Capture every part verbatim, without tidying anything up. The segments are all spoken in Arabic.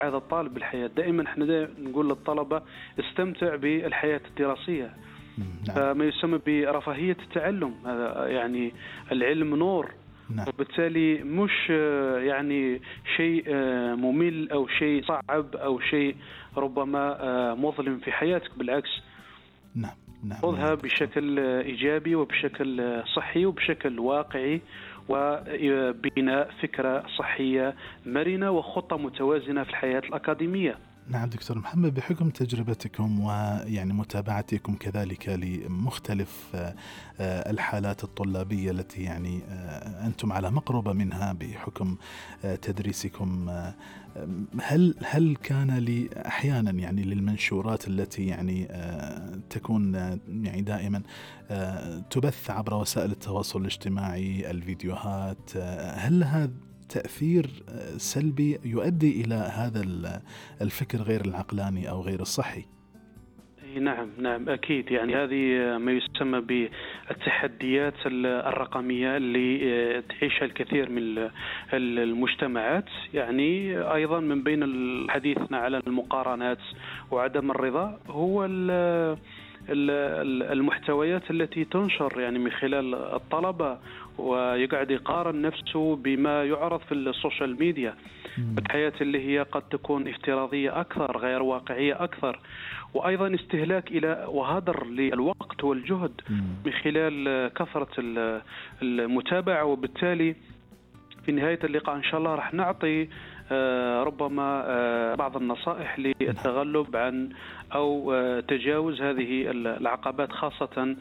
هذا الطالب بالحياة. دائما احنا نقول للطلبة استمتع بالحياة الدراسية. نعم. ما يسمى برفاهية التعلم، هذا يعني العلم نور. نعم. وبالتالي مش يعني شيء ممل أو شيء صعب أو شيء ربما مظلم في حياتك، بالعكس. نعم. نعم. خذها بشكل إيجابي وبشكل صحي وبشكل واقعي، وبناء فكرة صحية مرنة وخطة متوازنة في الحياة الأكاديمية. نعم دكتور محمد، بحكم تجربتكم ويعني متابعتكم كذلك لمختلف الحالات الطلابية التي يعني أنتم على مقربة منها بحكم تدريسكم، هل هل كان لي أحيانا يعني للمنشورات التي يعني تكون يعني دائما تبث عبر وسائل التواصل الاجتماعي، الفيديوهات، هل لها تأثير سلبي يؤدي إلى هذا الفكر غير العقلاني أو غير الصحي؟ نعم نعم أكيد. يعني هذه ما يسمى بالتحديات الرقمية اللي تعيشها الكثير من المجتمعات. يعني أيضا من بين حديثنا على المقارنات وعدم الرضا هو المحتويات التي تنشر يعني من خلال الطلبة، ويقعد يقارن نفسه بما يعرض في السوشيال ميديا، الحياة اللي هي قد تكون افتراضية أكثر، غير واقعية أكثر، وأيضا استهلاك إلى وهدر للوقت والجهد من خلال كثرة المتابعة. وبالتالي في نهاية اللقاء إن شاء الله راح نعطي ربما بعض النصائح للتغلب عن أو تجاوز هذه العقبات، خاصة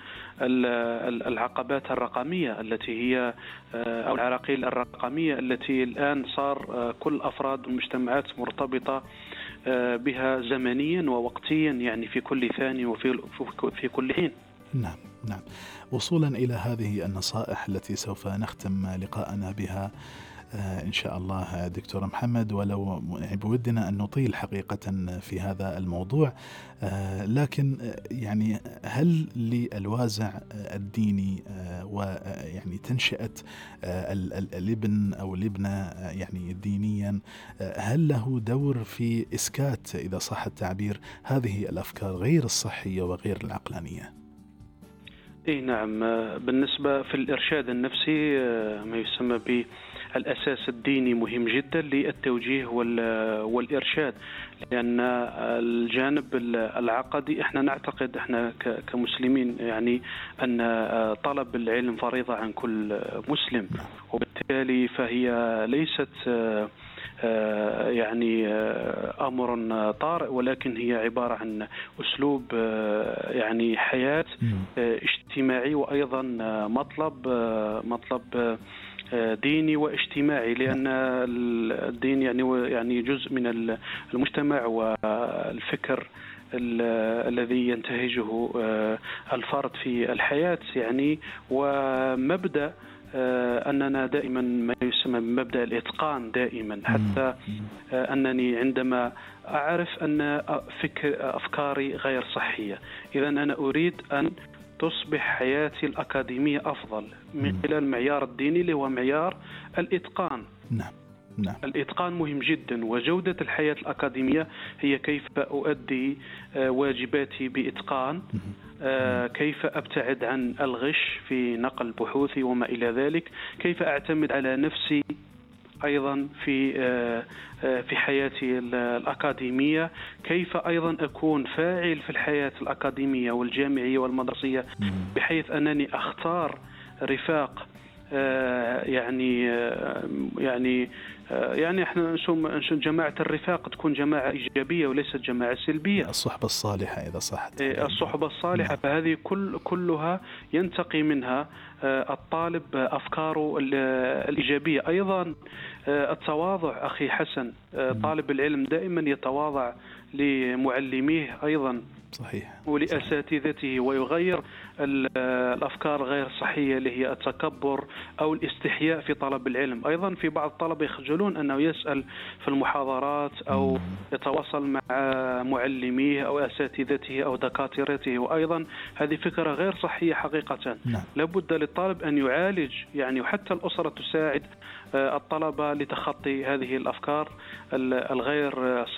العقبات الرقمية التي هي أو العراقيل الرقمية التي الآن صار كل أفراد المجتمعات مرتبطة بها زمنيا ووقتيا، يعني في كل ثانية وفي في كل حين. نعم نعم. وصولا إلى هذه النصائح التي سوف نختم لقاءنا بها إن شاء الله دكتور محمد، ولو بودنا أن نطيل حقيقة في هذا الموضوع، لكن يعني هل للوازع الديني ويعني تنشئة الابن أو الابنة يعني دينيا، هل له دور في إسكات إذا صح التعبير هذه الأفكار غير الصحية وغير العقلانية؟ إيه نعم. بالنسبة في الإرشاد النفسي ما يسمى بالأساس الديني مهم جدا للتوجيه والإرشاد، لأن الجانب العقدي احنا نعتقد احنا كمسلمين يعني أن طلب العلم فريضة عن كل مسلم، وبالتالي فهي ليست يعني أمر طارئ، ولكن هي عبارة عن أسلوب يعني حياة اجتماعي، وأيضا مطلب مطلب ديني واجتماعي، لأن الدين يعني يعني جزء من المجتمع والفكر الذي ينتهجه الفرد في الحياة يعني. ومبدأ أننا دائما ما يسمى بمبدأ الإتقان دائما، حتى أنني عندما أعرف أن فكر أفكاري غير صحية، إذا أنا أريد أن تصبح حياتي الأكاديمية أفضل من خلال المعيار الديني اللي هو معيار الإتقان. نعم. نعم. الإتقان مهم جدا، وجودة الحياة الأكاديمية هي كيف أؤدي واجباتي بإتقان، كيف أبتعد عن الغش في نقل بحوثي وما إلى ذلك، كيف أعتمد على نفسي أيضا في في حياتي الأكاديمية، كيف أيضا أكون فاعل في الحياة الأكاديمية والجامعية والمدرسية، بحيث أنني أختار رفاق يعني يعني يعني احنا نشوف جماعة الرفاق تكون جماعة إيجابية وليست جماعة سلبية. الصحبة الصالحة إذا صحت. الصحبة الصالحة فهذه كل كلها ينتقي منها الطالب أفكاره الإيجابية. أيضا التواضع أخي حسن، طالب العلم دائما يتواضع لمعلميه أيضا صحيح. ولأساتذته، ويغير الأفكار غير صحية اللي هي التكبر أو الاستحياء في طلب العلم. أيضا في بعض الطلبة يخجلون أنه يسأل في المحاضرات أو يتواصل مع معلميه أو أساتذته أو دكاترته، وأيضا هذه فكرة غير صحية حقيقة. نعم. لابد للطالب أن يعالج يعني، وحتى الأسرة تساعد الطلبة لتخطي هذه الأفكار الغير